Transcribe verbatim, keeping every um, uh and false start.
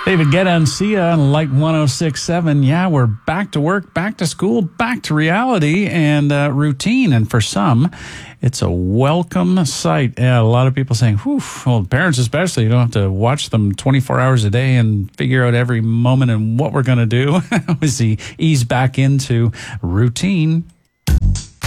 David Guetta and Sia on Light one oh six point seven. Yeah, we're back to work, back to school, back to reality and uh, routine. And for some, it's a welcome sight. Yeah, a lot of people saying, whew, well, parents especially, you don't have to watch them twenty-four hours a day and figure out every moment and what we're going to do as we ease back into routine.